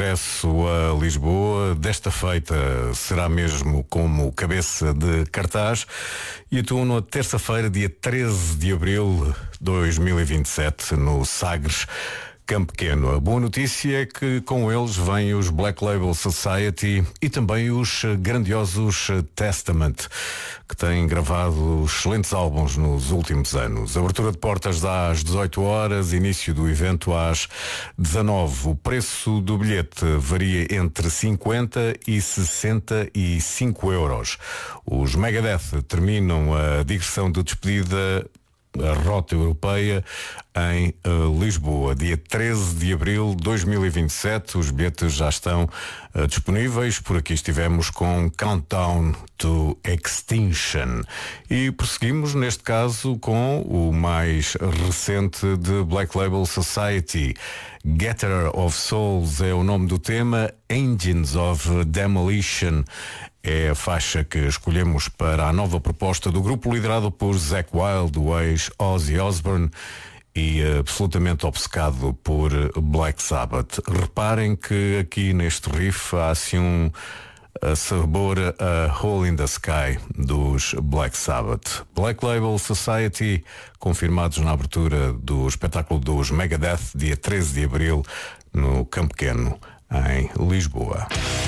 regresso a Lisboa. Desta feita será mesmo como cabeça de cartaz e atuam na terça-feira, dia 13 de abril de 2027, no Sagres, Campo Pequeno. A boa notícia é que com eles vêm os Black Label Society e também os grandiosos Testament, que têm gravado excelentes álbuns nos últimos anos. Abertura de portas às 18 horas, início do evento às 19. O preço do bilhete varia entre 50 e 65 euros. Os Megadeth terminam a digressão de despedida, a rota europeia, em Lisboa, dia 13 de abril de 2027. Os bilhetes já estão disponíveis. Por aqui estivemos com Countdown to Extinction e prosseguimos neste caso com o mais recente de Black Label Society. Getter of Souls é o nome do tema. Engines of Demolition é a faixa que escolhemos para a nova proposta do grupo liderado por Zakk Wylde, o ex-Ozzy Osbourne e absolutamente obcecado por Black Sabbath. Reparem que aqui neste riff há assim um sabor a Hole in the Sky dos Black Sabbath. Black Label Society, confirmados na abertura do espetáculo dos Megadeth, dia 13 de abril, no Campo Pequeno, em Lisboa.